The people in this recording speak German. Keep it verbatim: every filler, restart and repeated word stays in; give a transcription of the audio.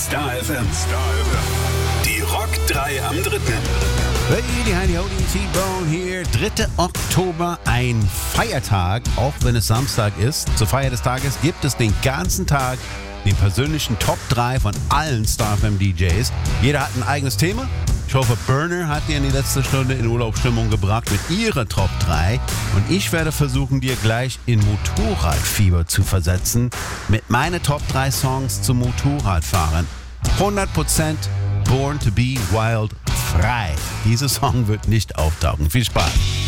Star F M. Star F M. Die Rock drei am dritten. Hey, die Heidi Hody, T-Bone hier. dritter Oktober, ein Feiertag, auch wenn es Samstag ist. Zur Feier des Tages gibt es den ganzen Tag den persönlichen Top drei von allen Star F M D Js. Jeder hat ein eigenes Thema. Ich hoffe, Burner hat dir in die letzte Stunde in Urlaubsstimmung gebracht mit ihrer Top drei. Und ich werde versuchen, dir gleich in Motorradfieber zu versetzen mit meinen Top drei Songs zum Motorradfahren. hundert Prozent Born to be Wild frei. Dieser Song wird nicht auftauchen. Viel Spaß.